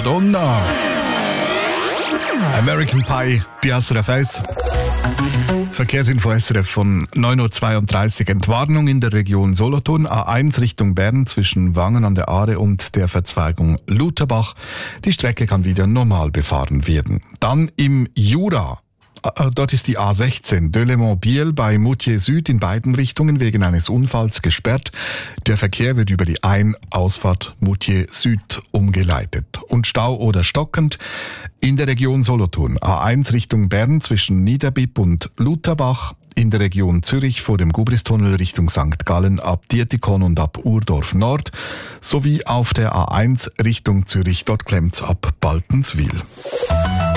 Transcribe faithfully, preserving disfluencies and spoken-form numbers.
Madonna. American Pie, Piazza der Face. Verkehrsinfo S R F von neun Uhr zweiunddreißig. Entwarnung in der Region Solothurn. A eins Richtung Bern zwischen Wangen an der Aare und der Verzweigung Lutherbach. Die Strecke kann wieder normal befahren werden. Dann im Jura. Dort ist die A sechzehn Delémont-Biel bei Moutier Süd in beiden Richtungen wegen eines Unfalls gesperrt. Der Verkehr wird über die Ein-Ausfahrt Moutier Süd umgeleitet. Und Stau oder stockend in der Region Solothurn. A eins Richtung Bern zwischen Niederbipp und Lutherbach. In der Region Zürich vor dem Gubristunnel Richtung Sankt Gallen ab Dietikon und ab Urdorf Nord. Sowie auf der A eins Richtung Zürich, dort klemmt's ab Baltenswil.